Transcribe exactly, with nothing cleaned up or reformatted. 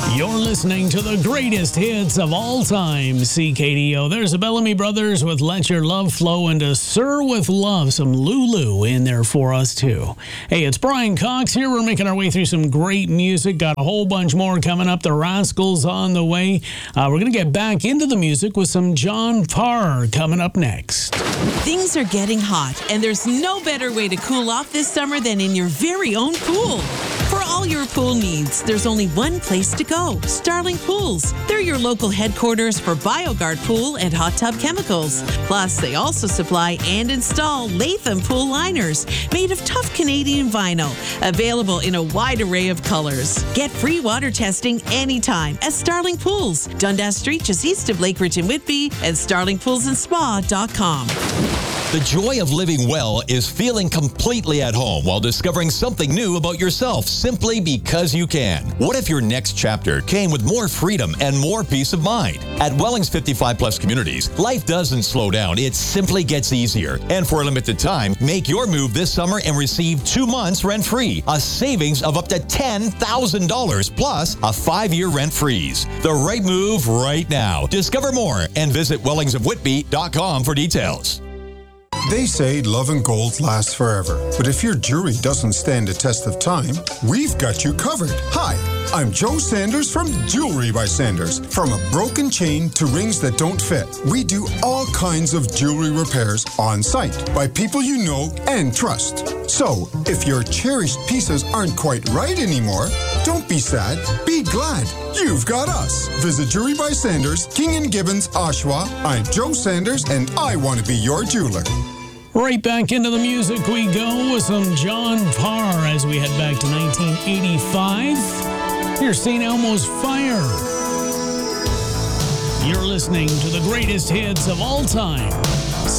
You're listening to the greatest hits of all time, C K D O. There's the Bellamy Brothers with Let Your Love Flow, and to Sir with Love, some Lulu in there for us, too. Hey, it's Brian Cox here. We're making our way through some great music. Got a whole bunch more coming up. The Rascals on the way. Uh, we're going to get back into the music with some John Parr coming up next. Things are getting hot, and there's no better way to cool off this summer than in your very own pool. For all your pool needs, there's only one place to go, Starling Pools. They're your local headquarters for BioGuard Pool and hot tub chemicals. Plus, they also supply and install Latham pool liners made of tough Canadian vinyl, available in a wide array of colors. Get free water testing anytime at Starling Pools, Dundas Street, just east of Lake Ridge and Whitby, and starling pools and spa dot com. The joy of living well is feeling completely at home while discovering something new about yourself simply because you can. What if your next chapter came with more freedom and more peace of mind? At Welling's fifty-five plus communities, life doesn't slow down. It simply gets easier. And for a limited time, make your move this summer and receive two months rent-free, a savings of up to ten thousand dollars plus a five-year rent freeze. The right move right now. Discover more and visit wellings of whitby dot com for details. They say love and gold lasts forever, but if your jewelry doesn't stand the test of time, we've got you covered. Hi, I'm Joe Sanders from Jewelry by Sanders. From a broken chain to rings that don't fit, we do all kinds of jewelry repairs on site by people you know and trust. So, if your cherished pieces aren't quite right anymore, don't be sad, be glad. You've got us. Visit Jewelry by Sanders, King and Gibbons, Oshawa. I'm Joe Sanders, and I want to be your jeweler. Right back into the music we go with some John Parr as we head back to nineteen eighty-five. Here's Saint Elmo's Fire. You're listening to the greatest hits of all time.